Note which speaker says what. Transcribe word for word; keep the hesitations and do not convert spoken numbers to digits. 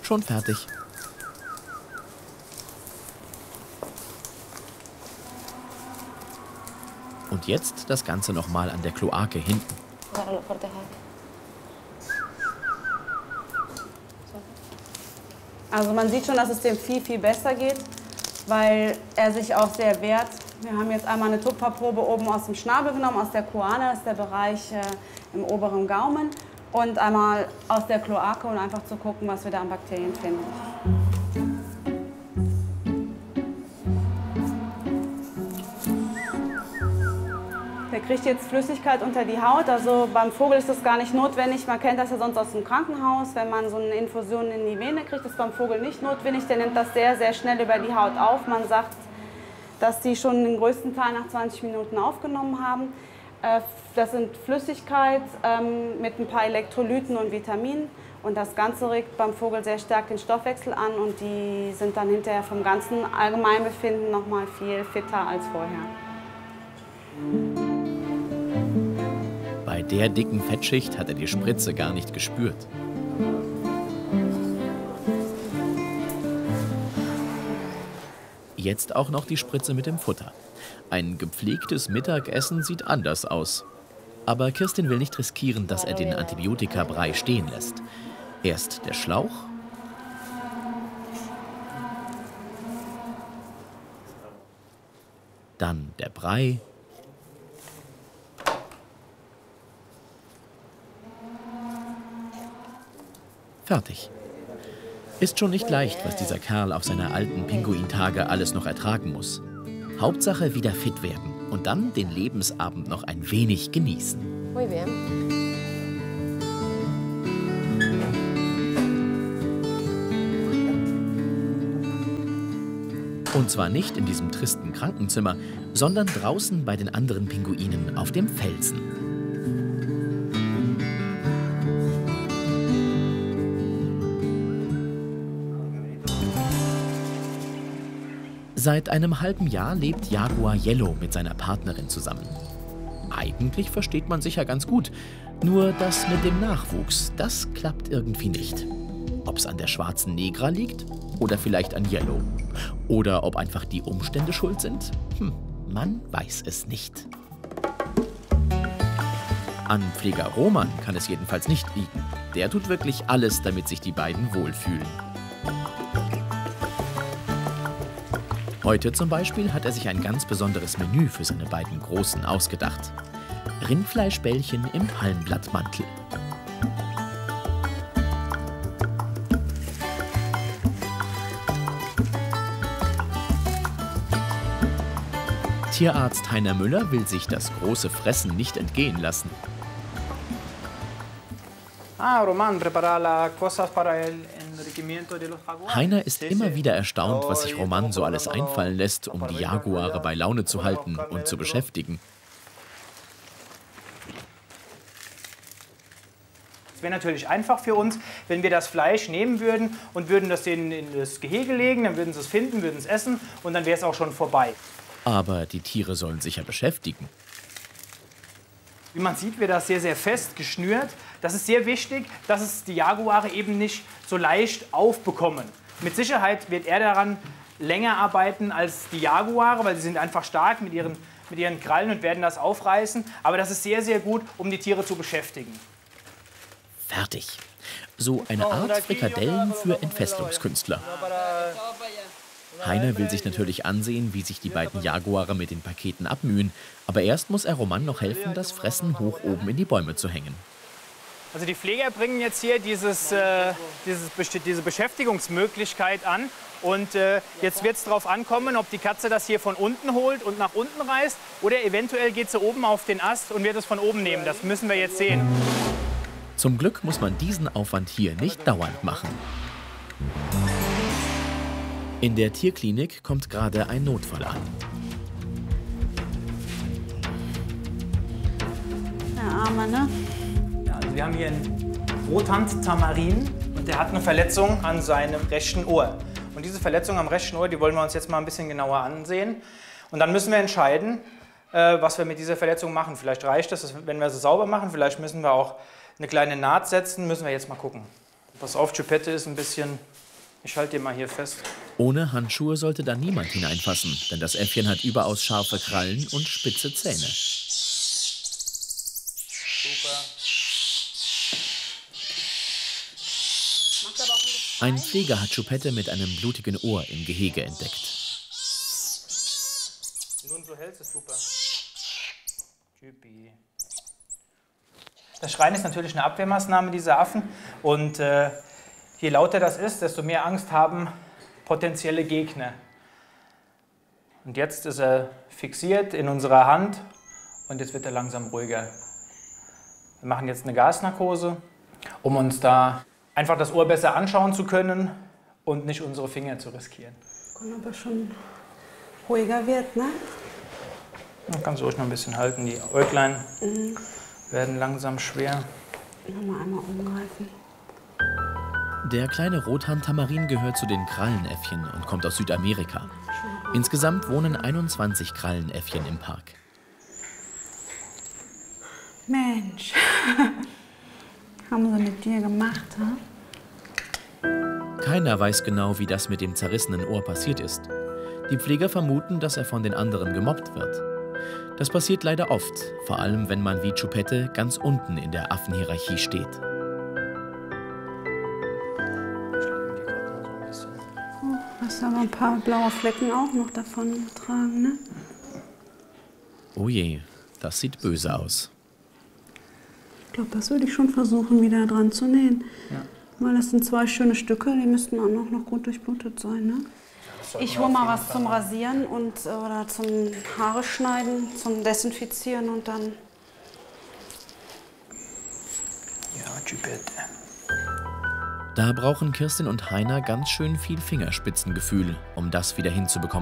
Speaker 1: Schon fertig. Und jetzt das Ganze nochmal an der Kloake hinten.
Speaker 2: Also man sieht schon, dass es dem viel, viel besser geht, weil er sich auch sehr wehrt. Wir haben jetzt einmal eine Tupferprobe oben aus dem Schnabel genommen, aus der Choana, das ist der Bereich äh, im oberen Gaumen. Und einmal aus der Kloake, um einfach zu gucken, was wir da an Bakterien finden. Der kriegt jetzt Flüssigkeit unter die Haut. Also beim Vogel ist das gar nicht notwendig. Man kennt das ja sonst aus dem Krankenhaus. Wenn man so eine Infusion in die Vene kriegt, ist beim Vogel nicht notwendig. Der nimmt das sehr, sehr schnell über die Haut auf. Man sagt, dass die schon den größten Teil nach zwanzig Minuten aufgenommen haben. Das sind Flüssigkeit mit ein paar Elektrolyten und Vitaminen. Und das Ganze regt beim Vogel sehr stark den Stoffwechsel an. Und die sind dann hinterher vom ganzen Allgemeinbefinden noch mal viel fitter als vorher.
Speaker 1: Bei der dicken Fettschicht hat er die Spritze gar nicht gespürt. Jetzt auch noch die Spritze mit dem Futter. Ein gepflegtes Mittagessen sieht anders aus. Aber Kirstin will nicht riskieren, dass er den Antibiotikabrei stehen lässt. Erst der Schlauch. Dann der Brei. Fertig. Ist schon nicht leicht, was dieser Kerl auf seine alten Pinguintage alles noch ertragen muss. Hauptsache wieder fit werden und dann den Lebensabend noch ein wenig genießen.
Speaker 3: Muy bien.
Speaker 1: Und zwar nicht in diesem tristen Krankenzimmer, sondern draußen bei den anderen Pinguinen auf dem Felsen. Seit einem halben Jahr lebt Jaguar Yellow mit seiner Partnerin zusammen. Eigentlich versteht man sich ja ganz gut, nur das mit dem Nachwuchs, das klappt irgendwie nicht. Ob es an der schwarzen Negra liegt oder vielleicht an Yellow. Oder ob einfach die Umstände schuld sind? Hm, man weiß es nicht. An Pfleger Roman kann es jedenfalls nicht liegen. Der tut wirklich alles, damit sich die beiden wohlfühlen. Heute zum Beispiel hat er sich ein ganz besonderes Menü für seine beiden Großen ausgedacht. Rindfleischbällchen im Palmblattmantel. Tierarzt Heiner Müller will sich das große Fressen nicht entgehen lassen. Heiner ist immer wieder erstaunt, was sich Roman so alles einfallen lässt, um die Jaguare bei Laune zu halten und zu beschäftigen.
Speaker 4: Es wäre natürlich einfach für uns, wenn wir das Fleisch nehmen würden und würden das denen in das Gehege legen, dann würden sie es finden, würden es essen und dann wäre es auch schon vorbei.
Speaker 1: Aber die Tiere sollen sich ja beschäftigen.
Speaker 4: Wie man sieht, wird das sehr, sehr fest geschnürt. Das ist sehr wichtig, dass es die Jaguare eben nicht so leicht aufbekommen. Mit Sicherheit wird er daran länger arbeiten als die Jaguare, weil sie sind einfach stark mit ihren, mit ihren Krallen und werden das aufreißen. Aber das ist sehr, sehr gut, um die Tiere zu beschäftigen.
Speaker 1: Fertig. So eine Art Frikadellen für Entfesselungskünstler. Heiner will sich natürlich ansehen, wie sich die beiden Jaguare mit den Paketen abmühen. Aber erst muss er Roman noch helfen, das Fressen hoch oben in die Bäume zu hängen.
Speaker 4: Also die Pfleger bringen jetzt hier dieses, äh, dieses, diese Beschäftigungsmöglichkeit an. Und äh, jetzt wird es darauf ankommen, ob die Katze das hier von unten holt und nach unten reißt. Oder eventuell geht sie oben auf den Ast und wird es von oben nehmen. Das müssen wir jetzt sehen.
Speaker 1: Zum Glück muss man diesen Aufwand hier nicht dauernd machen. In der Tierklinik kommt gerade ein Notfall an.
Speaker 2: Der Arme, ne?
Speaker 4: Ja, also wir haben hier einen Rothand-Tamarin und der hat eine Verletzung an seinem rechten Ohr. Und diese Verletzung am rechten Ohr, die wollen wir uns jetzt mal ein bisschen genauer ansehen. Und dann müssen wir entscheiden, äh, was wir mit dieser Verletzung machen. Vielleicht reicht es, wenn wir sie sauber machen. Vielleicht müssen wir auch eine kleine Naht setzen. Müssen wir jetzt mal gucken. Pass auf, Chupette ist ein bisschen... Ich halte den mal hier fest.
Speaker 1: Ohne Handschuhe sollte da niemand hineinfassen, denn das Äffchen hat überaus scharfe Krallen und spitze Zähne.
Speaker 4: Super.
Speaker 1: Ein Pfleger hat Chupette mit einem blutigen Ohr im Gehege entdeckt.
Speaker 4: Nun so hältst ist super. Chupi. Das Schreien ist natürlich eine Abwehrmaßnahme dieser Affen. Und äh, je lauter das ist, desto mehr Angst haben potenzielle Gegner. Und jetzt ist er fixiert in unserer Hand und jetzt wird er langsam ruhiger. Wir machen jetzt eine Gasnarkose, um uns da einfach das Ohr besser anschauen zu können und nicht unsere Finger zu riskieren.
Speaker 2: Kann aber schon ruhiger wird, ne?
Speaker 4: Man kann es ruhig noch ein bisschen halten. Die Äuglein mhm. werden langsam schwer.
Speaker 2: Nochmal einmal umgreifen.
Speaker 1: Der kleine Rothahn-Tamarin gehört zu den Krallenäffchen und kommt aus Südamerika. Insgesamt wohnen einundzwanzig Krallenäffchen im Park.
Speaker 2: Mensch, haben sie mit dir gemacht, ha?
Speaker 1: Keiner weiß genau, wie das mit dem zerrissenen Ohr passiert ist. Die Pfleger vermuten, dass er von den anderen gemobbt wird. Das passiert leider oft, vor allem wenn man wie Chupette ganz unten in der Affenhierarchie steht.
Speaker 2: Hast aber ein paar blaue Flecken auch noch davon getragen, ne?
Speaker 1: Oh je, das sieht böse aus.
Speaker 2: Ich glaube, das würde ich schon versuchen, wieder dran zu nähen.
Speaker 4: Ja.
Speaker 2: Weil das sind zwei schöne Stücke, die müssten auch noch, noch gut durchblutet sein, ne? Ich hole mal was zum Rasieren und, oder zum Haare schneiden, zum Desinfizieren und dann...
Speaker 4: Ja, Chupette.
Speaker 1: Da brauchen Kirstin und Heiner ganz schön viel Fingerspitzengefühl, um das wieder hinzubekommen.